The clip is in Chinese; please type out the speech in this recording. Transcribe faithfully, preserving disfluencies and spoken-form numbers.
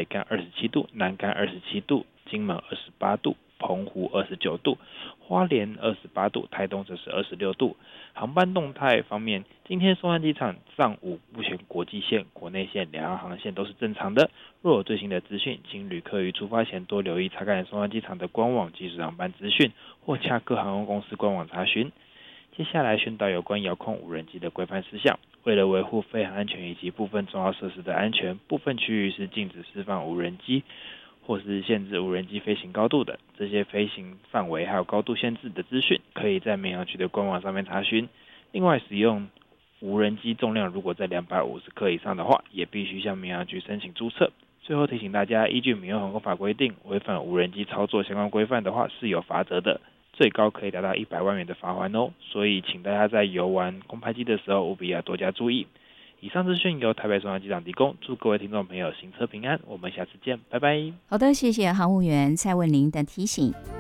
干二十七度，南干二十七度，金门二十八度，澎湖二十九度，花莲二十八度，台东则是二十六度。航班动态方面，今天松山机场上午目前国际线、国内线两航航线都是正常的。若有最新的资讯，请旅客于出发前多留意查看松山机场的官网即时航班资讯，或洽各航空公司官网查询。接下来宣导有关遥控无人机的规范事项。为了维护飞行安全以及部分重要设施的安全，部分区域是禁止释放无人机或是限制无人机飞行高度的。这些飞行范围还有高度限制的资讯，可以在民航局的官网上面查询。另外，使用无人机重量如果在两百五十克以上的话，也必须向民航局申请注册。最后提醒大家，依据民用航空法规定，违反无人机操作相关规范的话是有罚则的，最高可以达到一百万元的罚锾哦。所以请大家在游玩空拍机的时候务必要多加注意。以上资讯由台北松山机场提供，祝各位听众朋友行车平安，我们下次见，拜拜。 好的，谢谢航务员蔡文玲的提醒。